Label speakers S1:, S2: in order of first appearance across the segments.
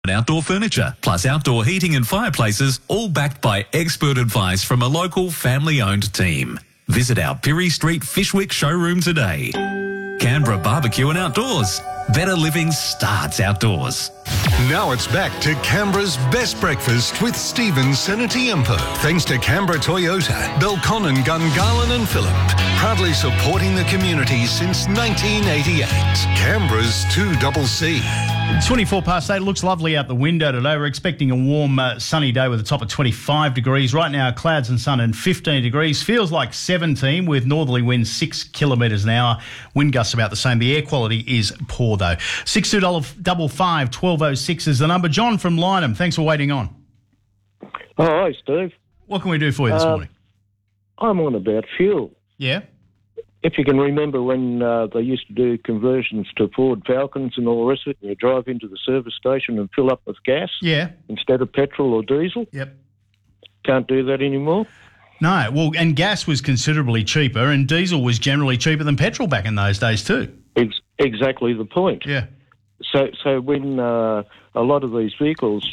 S1: and outdoor furniture, plus outdoor heating and fireplaces, all backed by expert advice from a local family-owned team. Visit our Pirie Street Fishwick showroom today. Canberra Barbecue and Outdoors. Better living starts outdoors.
S2: Now it's back to Canberra's best breakfast with Stephen Senatiempo. Thanks to Canberra Toyota, Belconnen, Gungahlin and Phillip. Proudly supporting the community since 1988. Canberra's 2CC.
S3: 24 past 8. It looks lovely out the window today. We're expecting a warm, sunny day with a top of 25 degrees. Right now, clouds and sun and 15 degrees. Feels like 17 with northerly winds 6 kilometres an hour. Wind gusts about the same. The air quality is poor, though. 6255 1206 is the number. John from Lynham, thanks for waiting on.
S4: Oh, hi, Steve.
S3: What can we do for you this morning?
S4: I'm on about fuel.
S3: Yeah?
S4: If you can remember when they used to do conversions to Ford Falcons and all the rest of it, and you drive into the service station and fill up with gas instead of petrol or diesel.
S3: Yep.
S4: Can't do that anymore.
S3: No, well, and gas was considerably cheaper and diesel was generally cheaper than petrol back in those days too.
S4: Exactly the point.
S3: Yeah.
S4: So when a lot of these vehicles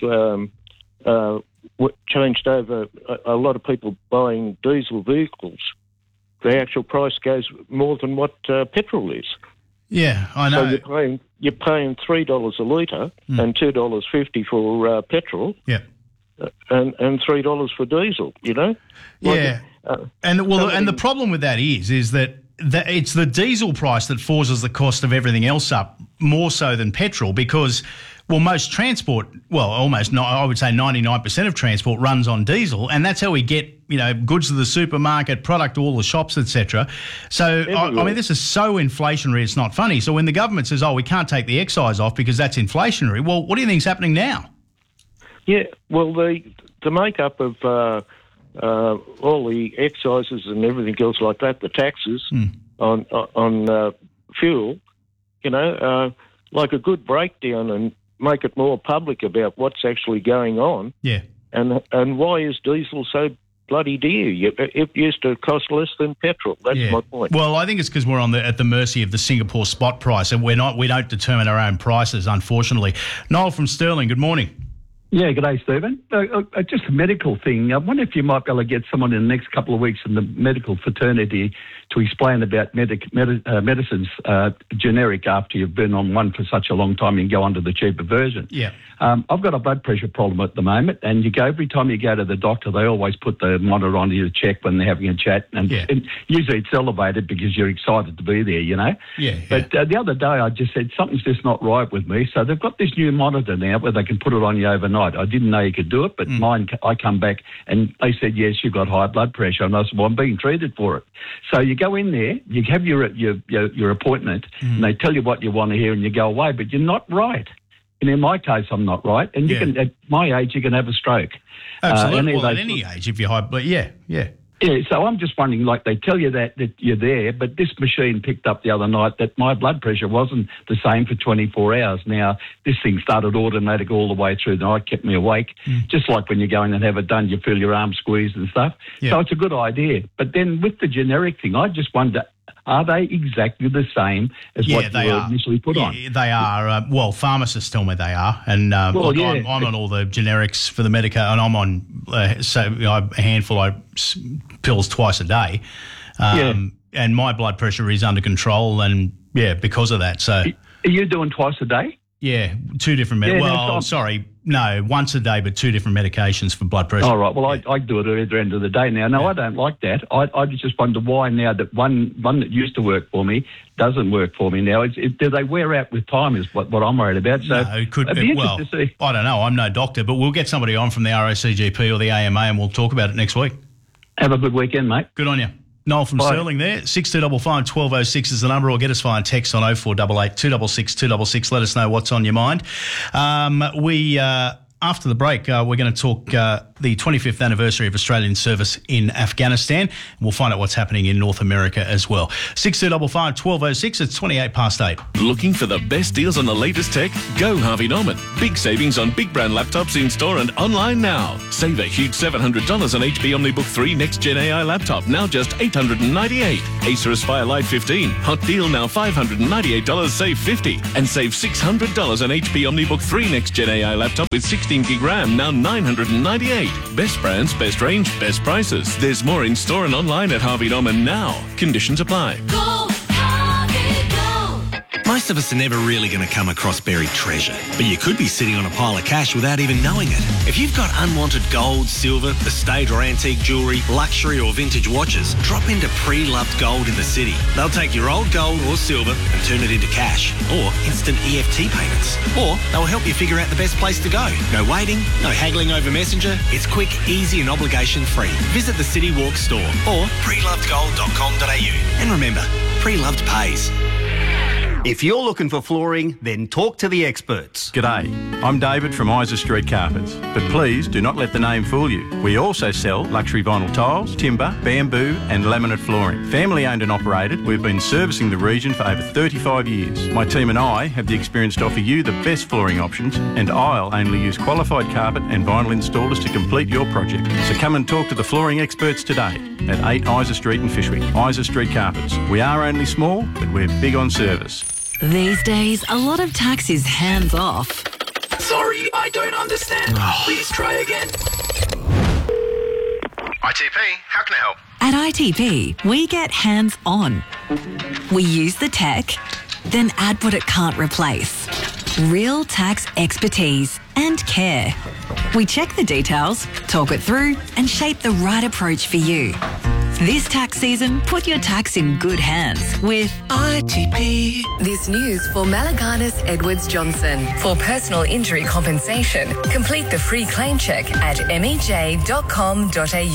S4: changed over, a lot of people buying diesel vehicles, the actual price goes more than what petrol is.
S3: Yeah, I know.
S4: So you're paying $3 a litre and $2.50 for petrol.
S3: Yeah.
S4: And $3 for diesel, you know?
S3: Yeah. And the problem with that is that it's the diesel price that forces the cost of everything else up more so than petrol because, well, most transport, I would say 99% of transport runs on diesel, and that's how we get, goods to the supermarket, product to all the shops, etc. So, I mean, this is so inflationary, it's not funny. So when the government says, we can't take the excise off because that's inflationary, well, what do you think's happening now? Yeah,
S4: well, the makeup of all the excises and everything else like that, the taxes on fuel, like a good breakdown and make it more public about what's actually going on.
S3: Yeah.
S4: And why is diesel so bloody dear? It used to cost less than petrol. That's my point.
S3: Well, I think it's because we're at the mercy of the Singapore spot price, and we don't determine our own prices, unfortunately. Noel from Stirling, good morning.
S5: Yeah, good day, Stephen. Just a medical thing. I wonder if you might be able to get someone in the next couple of weeks in the medical fraternity to explain about medicines generic after you've been on one for such a long time and go on to the cheaper version.
S3: Yeah.
S5: I've got a blood pressure problem at the moment, and every time you go to the doctor, they always put the monitor on you to check when they're having a chat, and usually it's elevated because you're excited to be there,
S3: Yeah.
S5: But the other day I just said something's just not right with me, so they've got this new monitor now where they can put it on you overnight. I didn't know you could do it, but mine, I come back and they said, yes, you've got high blood pressure. And I said, well, I'm being treated for it. So you go in there, you have your appointment, and they tell you what you want to hear and you go away, but you're not right. And in my case, I'm not right. And you can, at my age, you can have a stroke.
S3: Absolutely. Well, at any age, if you're high, but yeah.
S5: Yeah, so I'm just wondering, like they tell you that you're there, but this machine picked up the other night that my blood pressure wasn't the same for 24 hours. Now, this thing started automatic all the way through the night, kept me awake. Just like when you go in and have it done, you feel your arm squeezed and stuff. Yeah. So it's a good idea. But then with the generic thing, I just wonder, are they exactly the same as what you were initially put on?
S3: They are. Pharmacists tell me they are. And I'm on all the generics for the Medica, and I'm on a handful of pills twice a day. And my blood pressure is under control, and, because of that. So,
S5: are you doing twice a day?
S3: Yeah, two different once a day, but two different medications for blood pressure.
S5: All right. Well, I do it at the end of the day now. No, I don't like that. I just wonder why now that one that used to work for me doesn't work for me now. Do they wear out with time is what I'm worried about. So
S3: no, it could be. Well, I don't know. I'm no doctor, but we'll get somebody on from the RACGP or the AMA and we'll talk about it next week.
S5: Have a good weekend, mate.
S3: Good on you. Noel from Stirling there. 6255 1206 is the number, or get us via text on 0488 266 266. Let us know what's on your mind. After the break, we're going to talk the 25th anniversary of Australian service in Afghanistan. We'll find out what's happening in North America as well. 6255 1206, it's 28 past 8.
S6: Looking for the best deals on the latest tech? Go Harvey Norman. Big savings on big brand laptops in store and online now. Save a huge $700 on HP OmniBook 3 Next Gen AI laptop, now just $898. Acer Aspire Lite 15, hot deal now $598, save $50. And save $600 on HP OmniBook 3 Next Gen AI laptop with 16 gig RAM, now $998. Best brands, best range, best prices. There's more in store and online at Harvey Norman now. Conditions apply.
S7: Go, Harvey, go.
S8: Most of us are never really going to come across buried treasure, but you could be sitting on a pile of cash without even knowing it. If you've got unwanted gold, silver, estate or antique jewellery, luxury or vintage watches, drop into Pre-Loved Gold in the city. They'll take your old gold or silver and turn it into cash or instant EFT payments. Or they'll help you figure out the best place to go. No waiting, no haggling over Messenger. It's quick, easy and obligation-free. Visit the City Walk store or prelovedgold.com.au. And remember, Pre-Loved pays.
S9: If you're looking for flooring, then talk to the experts.
S10: G'day, I'm David from Isa Street Carpets, but please do not let the name fool you. We also sell luxury vinyl tiles, timber, bamboo and laminate flooring. Family owned and operated, we've been servicing the region for over 35 years. My team and I have the experience to offer you the best flooring options, and I'll only use qualified carpet and vinyl installers to complete your project. So come and talk to the flooring experts today at 8 Isa Street in Fishwick. Isa Street Carpets. We are only small, but we're big on service.
S11: These days, a lot of tax is hands off.
S12: Sorry, I don't understand. Please try again.
S13: ITP, how can I help?
S11: At ITP, we get hands on. We use the tech, then add what it can't replace. Real tax expertise and care. We check the details, talk it through, and shape the right approach for you. This tax season, put your tax in good hands with ITP.
S14: This news for Malaganas Edwards Johnson. For personal injury compensation, complete the free claim check at mej.com.au.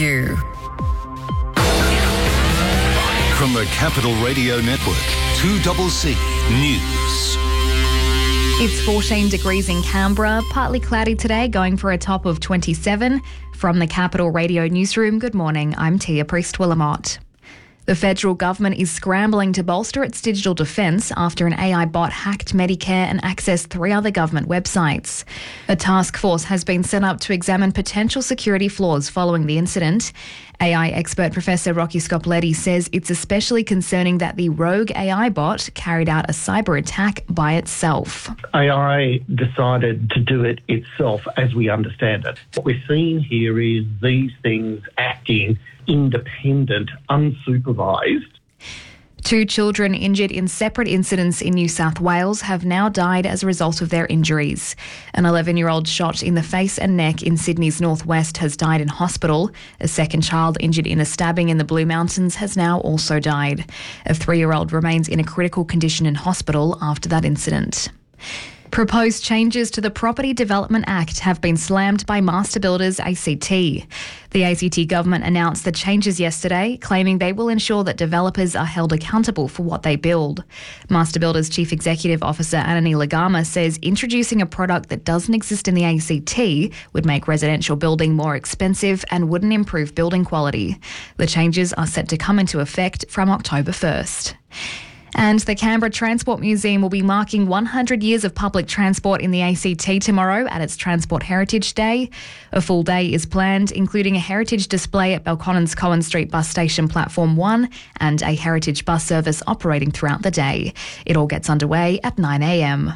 S2: From the Capital Radio Network, 2CC News.
S15: It's 14 degrees in Canberra, partly cloudy today, going for a top of 27. From the Capital Radio Newsroom, good morning, I'm Tia Priest-Willamott. The federal government is scrambling to bolster its digital defence after an AI bot hacked Medicare and accessed 3 other government websites. A task force has been set up to examine potential security flaws following the incident. AI expert Professor Rocky Scopoletti says it's especially concerning that the rogue AI bot carried out a cyber attack by itself.
S16: AI decided to do it itself as we understand it. What we're seeing here is these things acting independent, unsupervised.
S15: 2 children injured in separate incidents in New South Wales have now died as a result of their injuries. An 11-year-old shot in the face and neck in Sydney's northwest has died in hospital. A second child injured in a stabbing in the Blue Mountains has now also died. A 3-year-old remains in a critical condition in hospital after that incident. Proposed changes to the Property Development Act have been slammed by master builders ACT. The ACT government announced the changes yesterday, claiming they will ensure that developers are held accountable for what they build. Master Builders Chief Executive Officer Anani Lagama says introducing a product that doesn't exist in the ACT would make residential building more expensive and wouldn't improve building quality. The changes are set to come into effect from October 1st. And the Canberra Transport Museum will be marking 100 years of public transport in the ACT tomorrow at its Transport Heritage Day. A full day is planned, including a heritage display at Belconnen's Cohen Street Bus Station Platform 1 and a heritage bus service operating throughout the day. It all gets underway at 9 a.m.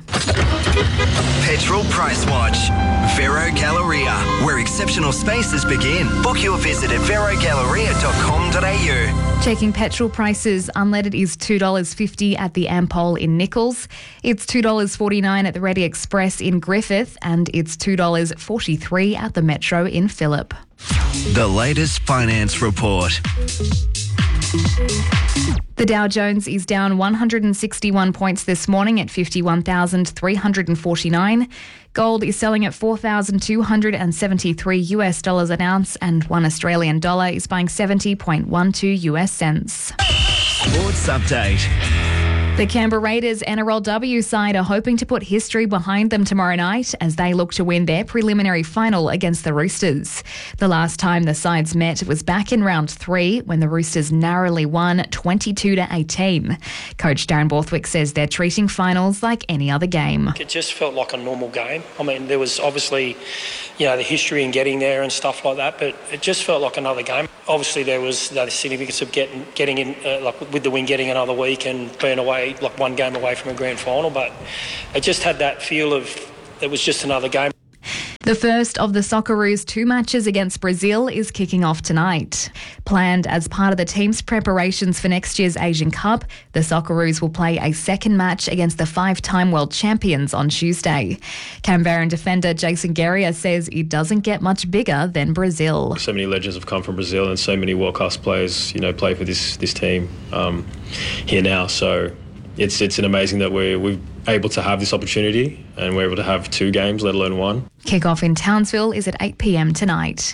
S17: Petrol Price Watch. Vero Galleria, where exceptional spaces begin. Book your visit at verogalleria.com.au.
S15: Checking petrol prices, unleaded is $2.50 at the Ampol in Nichols. It's $2.49 at the Ready Express in Griffith, and it's $2.43 at the Metro in Phillip.
S17: The latest finance report.
S15: The Dow Jones is down 161 points this morning at 51,349. Gold is selling at $4,273 an ounce, and $1 Australian dollar is buying 70.12 US cents.
S17: Sports update.
S15: The Canberra Raiders NRLW side are hoping to put history behind them tomorrow night as they look to win their preliminary final against the Roosters. The last time the sides met was back in round 3 when the Roosters narrowly won 22-18. Coach Darren Borthwick says they're treating finals like any other game.
S18: It just felt like a normal game. I mean, there was obviously, the history in getting there and stuff like that, but it just felt like another game. Obviously, there was the significance of getting in, with the win, getting another week and being away, like one game away from a grand final, but it just had that feel of it was just another game.
S15: The first of the Socceroos 2 matches against Brazil is kicking off tonight. Planned as part of the team's preparations for next year's Asian Cup, the Socceroos will play a second match against the 5-time world champions on Tuesday. Canberran defender Jason Guerrier says it doesn't get much bigger than Brazil.
S19: So many legends have come from Brazil and so many world-class players, play for this team here now. So it's an amazing that we're able to have this opportunity and we're able to have 2 games, let alone 1.
S15: Kick-off in Townsville is at 8 p.m. tonight.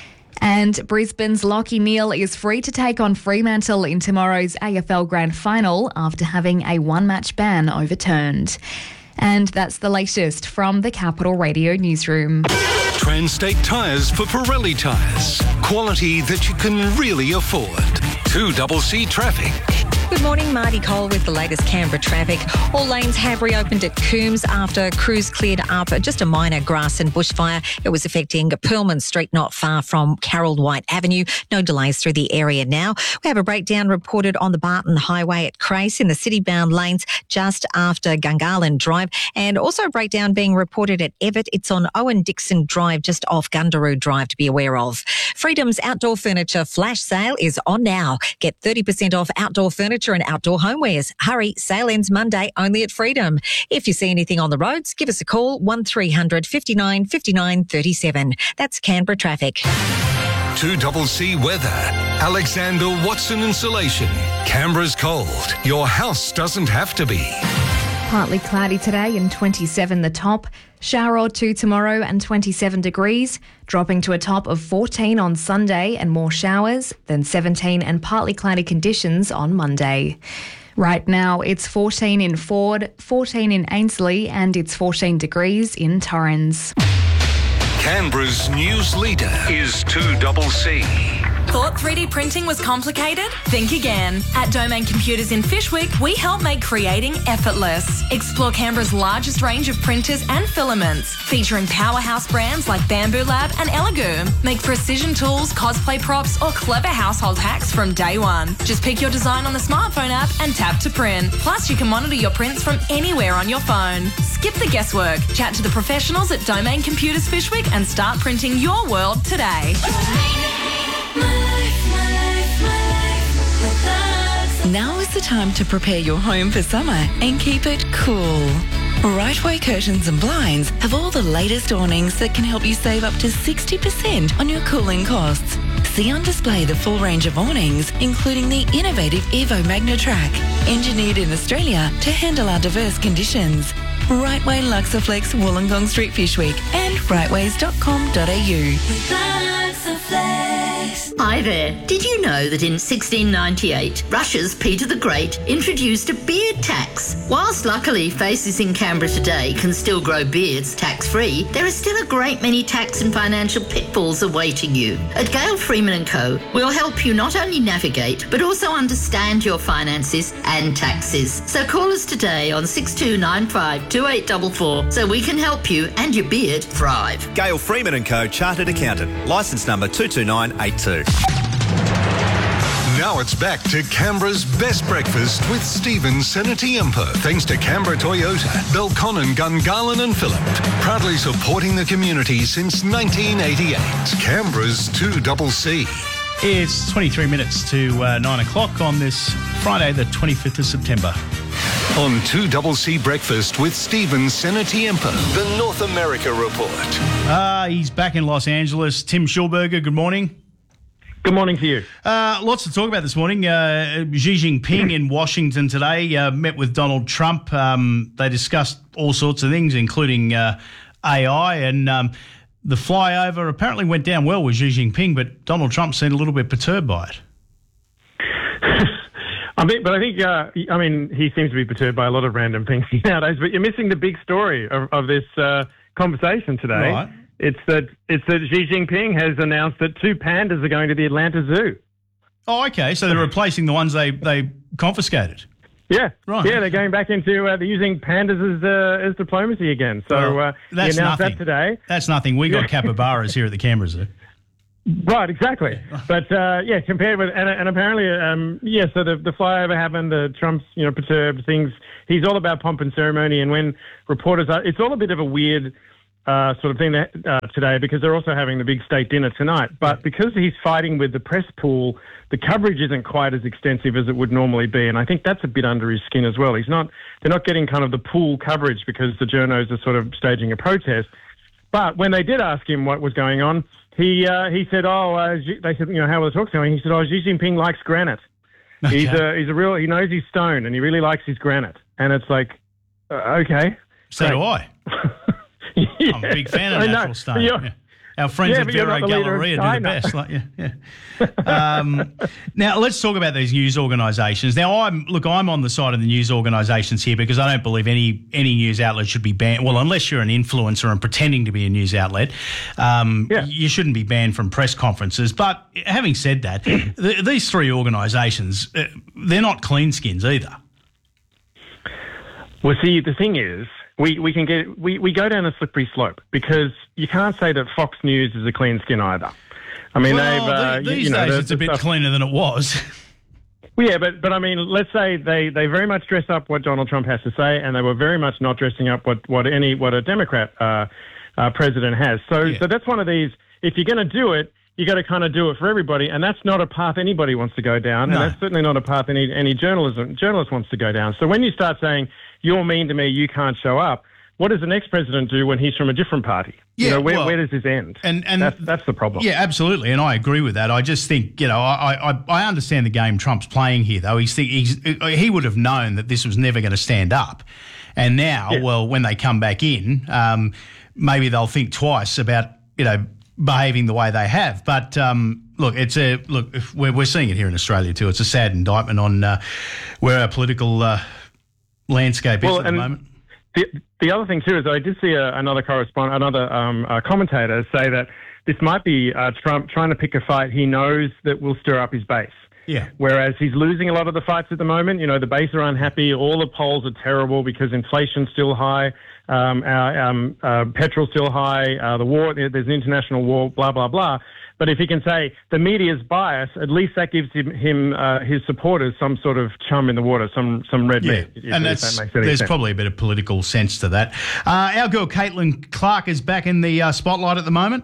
S15: And Brisbane's Lachie Neale is free to take on Fremantle in tomorrow's AFL Grand Final after having a 1-match ban overturned. And that's the latest from the Capital Radio newsroom.
S2: Transtate Tyres for Pirelli tyres. Quality that you can really afford. 2CC Traffic.
S20: Good morning, Marty Cole with the latest Canberra traffic. All lanes have reopened at Coombs after crews cleared up just a minor grass and bushfire. It was affecting Pearlman Street not far from Carroll White Avenue. No delays through the area now. We have a breakdown reported on the Barton Highway at Crace in the city-bound lanes just after Gungahlin Drive, and also a breakdown being reported at Everett. It's on Owen Dixon Drive just off Gundaroo Drive to be aware of. Freedom's outdoor furniture flash sale is on now. Get 30% off outdoor furniture and outdoor homewares. Hurry, sale ends Monday only at Freedom. If you see anything on the roads, give us a call 1300 59 59 37. That's Canberra traffic.
S2: 2CC Weather. Alexander Watson Insulation. Canberra's cold. Your house doesn't have to be.
S15: Partly cloudy today and 27 the top. Shower or 2 tomorrow and 27 degrees, dropping to a top of 14 on Sunday and more showers, then 17 and partly cloudy conditions on Monday. Right now it's 14 in Ford, 14 in Ainslie and it's 14 degrees in Torrens.
S2: Canberra's news leader is 2CC.
S21: Thought 3D printing was complicated? Think again. At Domain Computers in Fishwick, we help make creating effortless. Explore Canberra's largest range of printers and filaments, featuring powerhouse brands like Bamboo Lab and Elegoo. Make precision tools, cosplay props, or clever household hacks from day one. Just pick your design on the smartphone app and tap to print. Plus, you can monitor your prints from anywhere on your phone. Skip the guesswork. Chat to the professionals at Domain Computers Fishwick and start printing your world today.
S22: Now is the time to prepare your home for summer and keep it cool. Rightway Curtains and Blinds have all the latest awnings that can help you save up to 60% on your cooling costs. See on display the full range of awnings, including the innovative Evo Magnatrack, engineered in Australia to handle our diverse conditions. Rightway Luxaflex, Wollongong Street, Fishwick, and rightways.com.au.
S23: Hi there. Did you know that in 1698, Russia's Peter the Great introduced a beard tax? Whilst luckily faces in Canberra today can still grow beards tax-free, there are still a great many tax and financial pitfalls awaiting you. At Gale Freeman & Co, we'll help you not only navigate, but also understand your finances and taxes. So call us today on 6295 2844 so we can help you and your beard thrive.
S24: Gale Freeman & Co, Chartered Accountant. Licence number 22982.
S2: Now it's back to Canberra's best breakfast with Stephen Senatiempo. Thanks to Canberra Toyota, Belconnen, Gungahlin and Phillip. Proudly supporting the community since 1988. Canberra's 2CC.
S3: It's 23 minutes to 9 o'clock on this Friday, the 25th of September.
S2: On 2CC Breakfast with Stephen Senatiempo, the North America Report.
S3: He's back in Los Angeles. Tim Schulberger, good morning.
S25: Good morning to you.
S3: Lots to talk about this morning. Xi Jinping in Washington today met with Donald Trump. They discussed all sorts of things, including AI, and the flyover apparently went down well with Xi Jinping, but Donald Trump seemed a little bit perturbed by it.
S25: I think, he seems to be perturbed by a lot of random things nowadays, but you're missing the big story of this conversation today.
S3: Right.
S25: It's that Xi Jinping has announced that 2 pandas are going to the Atlanta Zoo.
S3: Oh, okay. So they're replacing the ones they confiscated.
S25: Yeah,
S3: right.
S25: Yeah, they're going back into they're using pandas as diplomacy again. So
S3: that's
S25: he announced
S3: nothing.
S25: that today.
S3: That's nothing. We got capybaras here at the Canberra Zoo.
S25: Right, exactly. But compared with and apparently, So the flyover happened. The Trump's perturbed things. He's all about pomp and ceremony, and when reporters are, it's all a bit of a weird sort of thing today because they're also having the big state dinner tonight. But because he's fighting with the press pool, the coverage isn't quite as extensive as it would normally be, and I think that's a bit under his skin as well. They're not getting kind of the pool coverage because the journos are sort of staging a protest. But when they did ask him what was going on, he said, they said, how were the talks going? He said, Xi Jinping likes granite. Okay. He knows he's stone and he really likes his granite. And it's like, okay.
S3: So do I. Yeah. I'm a big fan of natural stone. Yeah. Our friends at Vero Galleria do the best. Now, let's talk about these news organisations. Now, I'm on the side of the news organisations here because I don't believe any news outlet should be banned. Well, unless you're an influencer and pretending to be a news outlet, you shouldn't be banned from press conferences. But having said that, these 3 organisations, they're not clean skins either.
S25: Well, see, the thing is, we go down a slippery slope because you can't say that Fox News is a clean skin either. I mean,
S3: these days it's a bit cleaner than it was.
S25: Well, yeah, but I mean, let's say they very much dress up what Donald Trump has to say, and they were very much not dressing up what a Democrat president has. So that's one of these. If you're going to do it, you got to kind of do it for everybody, and that's not a path anybody wants to go down, and that's certainly not a path any journalist wants to go down. So when you start saying you're mean to me, you can't show up, what does the next president do when he's from a different party?
S3: Yeah,
S25: where does this end?
S3: And
S25: that's the problem.
S3: Yeah, absolutely, and I agree with that. I just think I understand the game Trump's playing here, though. He would have known that this was never going to stand up, and now, when they come back in, maybe they'll think twice about behaving the way they have. But we're seeing it here in Australia too. It's a sad indictment on where our political landscape is at the moment.
S25: The other thing too is I did see another commentator say that this might be Trump trying to pick a fight he knows that will stir up his base.
S3: Yeah.
S25: Whereas he's losing a lot of the fights at the moment. The base are unhappy. All the polls are terrible because inflation's still high. Petrol's still high. The war, there's an international war, blah, blah, blah. But if he can say the media's bias, at least that gives him his supporters some sort of chum in the water, some red meat.
S3: And there's probably a bit of political sense to that. Our girl Caitlin Clark is back in the spotlight at the moment.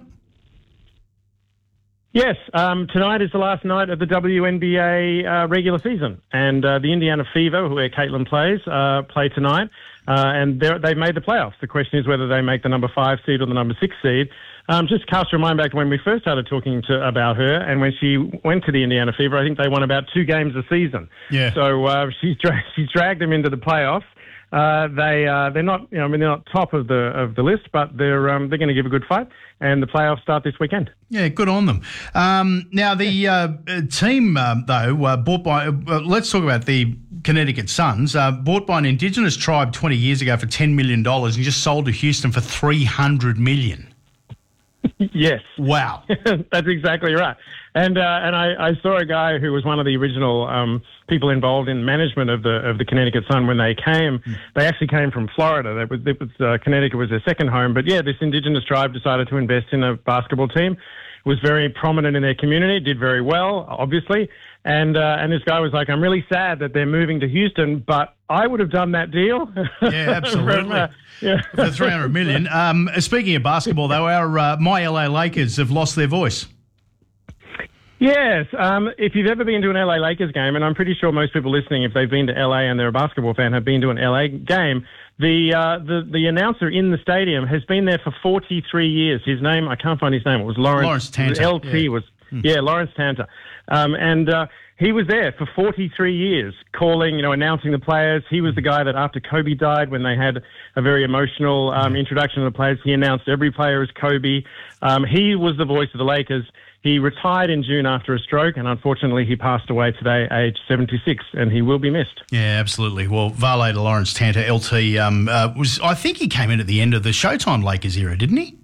S25: Yes, tonight is the last night of the WNBA regular season, and the Indiana Fever, where Caitlin plays, play tonight, and they've made the playoffs. The question is whether they make the number 5 seed or the number 6 seed. Just cast your mind back to when we first started talking about her, and when she went to the Indiana Fever, I think they won about 2 games a season.
S3: Yeah.
S25: So she's dragged them into the playoffs. They're not, they're not top of the list, but they're going to give a good fight, and the playoffs start this weekend.
S3: Yeah, good on them. Now the team though bought by. Let's talk about the Connecticut Suns. Bought by an Indigenous tribe 20 years ago for $10 million, and just sold to Houston for $300 million.
S25: Yes.
S3: Wow.
S25: That's exactly right. And I saw a guy who was one of the original people involved in management of the Connecticut Sun when they came. They actually came from Florida. Connecticut was their second home. But yeah, this Indigenous tribe decided to invest in a basketball team. Was very prominent in their community. Did very well, obviously. And this guy was like, "I'm really sad that they're moving to Houston, but I would have done that deal."
S3: Yeah, absolutely. For $300 million. Speaking of basketball, though, our my LA Lakers have lost their voice.
S25: Yes. If you've ever been to an LA Lakers game, and I'm pretty sure most people listening, if they've been to LA and they're a basketball fan, have been to an LA game, the announcer in the stadium has been there for 43 years. His name, I can't find his name. It was Lawrence
S3: Tanter.
S25: LT was, Lawrence Tanter. And he was there for 43 years, calling, announcing the players. He was the guy that after Kobe died, when they had a very emotional introduction of the players, he announced every player as Kobe. He was the voice of the Lakers. He retired in June after a stroke, and unfortunately he passed away today, aged 76, and he will be missed.
S3: Yeah, absolutely. Well, Vale de Lawrence Tanter, LT, I think he came in at the end of the Showtime Lakers era, didn't he?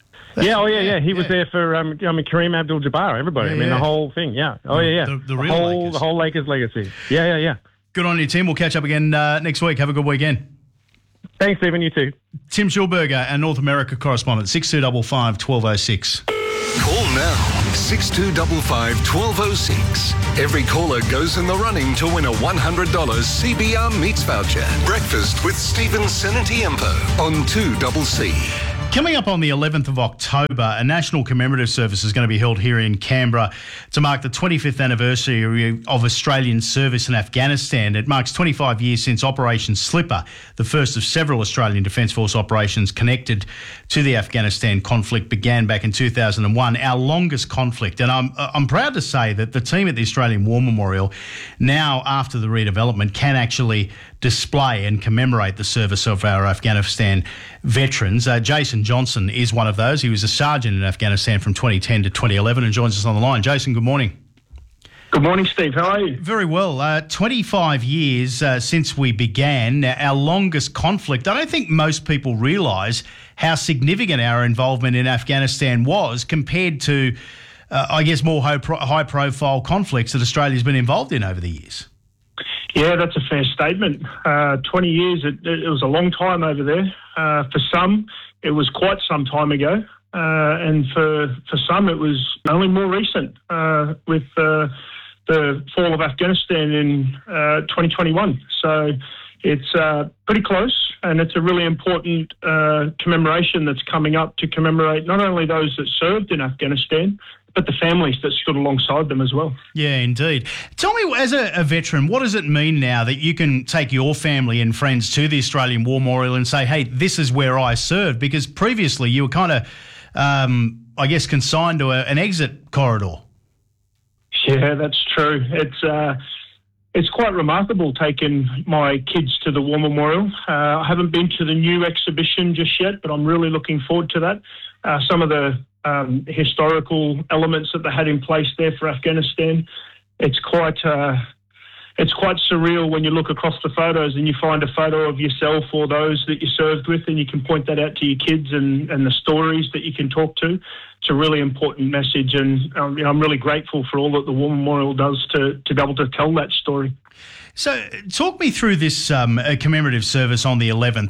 S25: He was there for Kareem Abdul-Jabbar, everybody. The whole thing, The
S3: real
S25: the whole Lakers legacy. Yeah.
S3: Good on you, Tim. We'll catch up again next week. Have a good weekend.
S25: Thanks, Stephen. You too.
S3: Tim Schulberger, our North America correspondent, 6255 1206.
S2: Call now, 6255 1206. Every caller goes in the running to win a $100 CBR Meats voucher. Breakfast with Stephen Senatiempo on 2CC.
S3: Coming up on the 11th of October, a national commemorative service is going to be held here in Canberra to mark the 25th anniversary of Australian service in Afghanistan. It marks 25 years since Operation Slipper, the first of several Australian Defence Force operations connected to the Afghanistan conflict, began back in 2001, our longest conflict. And I'm proud to say that the team at the Australian War Memorial, now after the redevelopment, can actually display and commemorate the service of our Afghanistan veterans. Jason Johnson is one of those. He was a sergeant in Afghanistan from 2010 to 2011 and joins us on the line. Jason, good morning.
S1: Good morning, Steve. How are you?
S3: Very well. 25 years since we began, our longest conflict. I don't think most people realise how significant our involvement in Afghanistan was compared to, more high-profile conflicts that Australia's been involved in over the years.
S1: Yeah, that's a fair statement. 20 years, it was a long time over there. For some, it was quite some time ago. And for some, it was only more recent with the fall of Afghanistan in 2021. So it's pretty close, and it's a really important commemoration that's coming up to commemorate not only those that served in Afghanistan, but the families that stood alongside them as well.
S3: Yeah, indeed. Tell me, as a veteran, what does it mean now that you can take your family and friends to the Australian War Memorial and say, hey, this is where I served? Because previously you were kind of, consigned to an exit corridor.
S1: Yeah, that's true. It's quite remarkable taking my kids to the War Memorial. I haven't been to the new exhibition just yet, but I'm really looking forward to that. Some of the historical elements that they had in place there for Afghanistan. It's quite surreal when you look across the photos and you find a photo of yourself or those that you served with, and you can point that out to your kids and the stories that you can talk to. It's a really important message, and I'm really grateful for all that the War Memorial does to be able to tell that story.
S3: So talk me through this commemorative service on the 11th.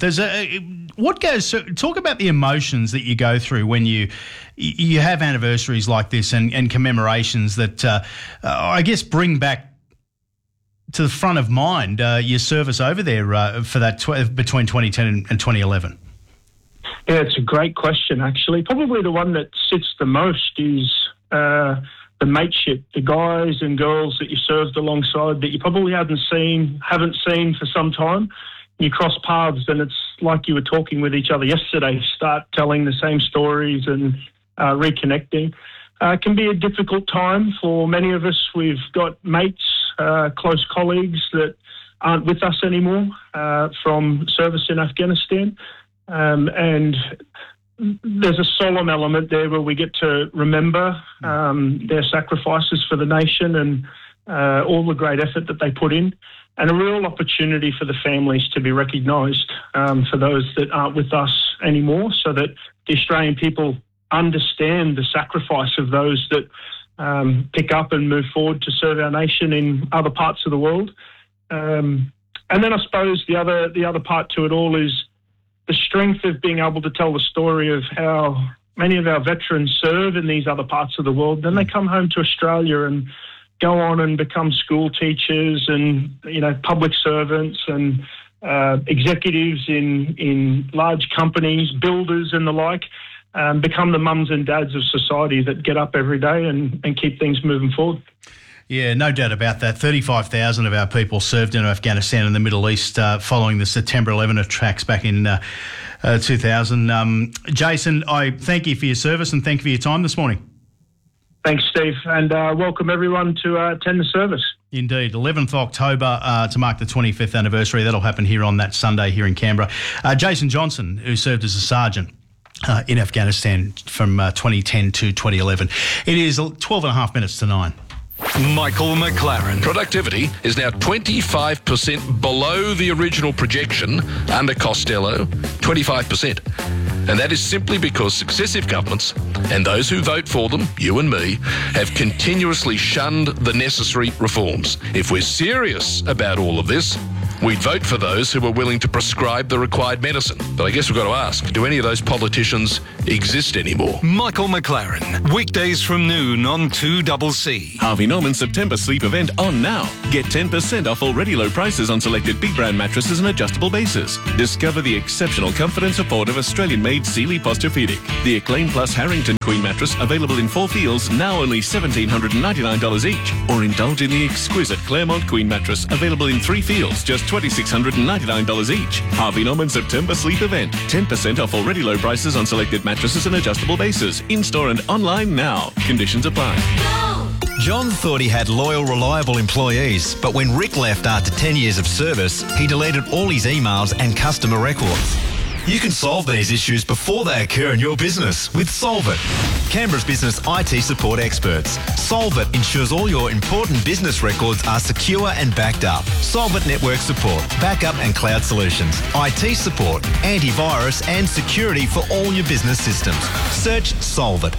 S3: Talk about the emotions that you go through when you have anniversaries like this and commemorations that bring back to the front of mind your service over there for that between 2010 and 2011.
S1: Yeah, it's a great question, actually. Probably the one that sits the most is the mateship, the guys and girls that you served alongside that you probably haven't seen for some time. You cross paths and it's like you were talking with each other yesterday, start telling the same stories and reconnecting. It can be a difficult time for many of us. We've got mates, close colleagues that aren't with us anymore from service in Afghanistan. And there's a solemn element there where we get to remember their sacrifices for the nation and all the great effort that they put in, and a real opportunity for the families to be recognised for those that aren't with us anymore, so that the Australian people understand the sacrifice of those that pick up and move forward to serve our nation in other parts of the world. And then I suppose the other part to it all is the strength of being able to tell the story of how many of our veterans serve in these other parts of the world. Then they come home to Australia and go on and become school teachers and, public servants and executives in large companies, builders and the like, become the mums and dads of society that get up every day and keep things moving forward.
S3: Yeah, no doubt about that. 35,000 of our people served in Afghanistan and the Middle East following the September 11 attacks back in 2000. Jason, I thank you for your service and thank you for your time this morning.
S1: Thanks, Steve, and welcome everyone to attend the service.
S3: Indeed. 11th October to mark the 25th anniversary. That'll happen here on that Sunday here in Canberra. Jason Johnson, who served as a sergeant in Afghanistan from 2010 to 2011. It is 12 and a half minutes to 9.
S4: Michael McLaren.
S5: Productivity is now 25% below the original projection under Costello, 25%. And that is simply because successive governments and those who vote for them, you and me, have continuously shunned the necessary reforms. If we're serious about all of this, we'd vote for those who are willing to prescribe the required medicine. But I guess we've got to ask, do any of those politicians exist anymore?
S4: Michael McLaren. Weekdays from noon on 2CC.
S6: Harvey Norman's September sleep event on now. Get 10% off already low prices on selected big brand mattresses and adjustable bases. Discover the exceptional comfort and support of Australian-made Sealy Posturepedic. The Acclaim Plus Harrington Queen mattress available in 4 feels, now only $1,799 each. Or indulge in the exquisite Claremont Queen mattress available in 3 feels, just $2,699 each. Harvey Norman September sleep event. 10% off already low prices on selected mattresses and adjustable bases. In-store and online now. Conditions apply.
S7: John thought he had loyal, reliable employees, but when Rick left after 10 years of service, he deleted all his emails and customer records. You can solve these issues before they occur in your business with Solvit, Canberra's business IT support experts. Solvit ensures all your important business records are secure and backed up. Solvit network support, backup and cloud solutions, IT support, antivirus and security for all your business systems. Search Solvit,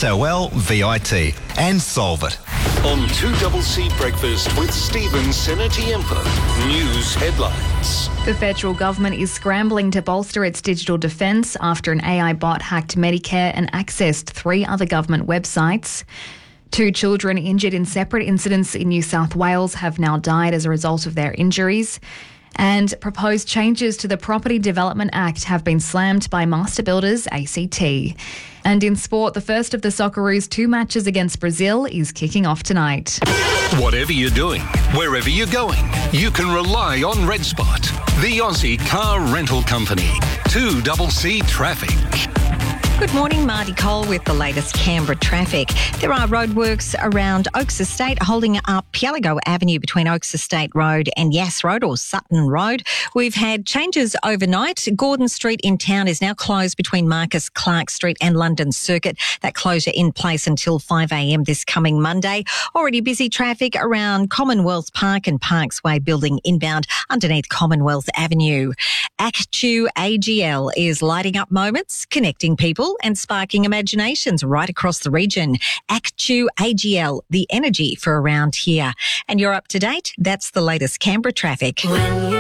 S7: SOLVIT, and Solvit.
S4: On 2CC Breakfast with Stephen Senatiempo. News headlines.
S15: The federal government is scrambling to bolster its digital defence after an AI bot hacked Medicare and accessed 3 other government websites. 2 children injured in separate incidents in New South Wales have now died as a result of their injuries. And proposed changes to the Property Development Act have been slammed by Master Builders ACT. And in sport, the first of the Socceroos' 2 matches against Brazil is kicking off tonight.
S4: Whatever you're doing, wherever you're going, you can rely on Red Spot, the Aussie car rental company. 2CC Traffic.
S20: Good morning, Marty Cole with the latest Canberra traffic. There are roadworks around Oaks Estate holding up Pielago Avenue between Oaks Estate Road and Yass Road or Sutton Road. We've had changes overnight. Gordon Street in town is now closed between Marcus Clark Street and London Circuit. That closure in place until 5 a.m. this coming Monday. Already busy traffic around Commonwealth Park and Parks Way building inbound underneath Commonwealth Avenue. Actu AGL is lighting up moments, connecting people and sparking imaginations right across the region. Actu AGL, the energy for around here. And you're up to date. That's the latest Canberra traffic.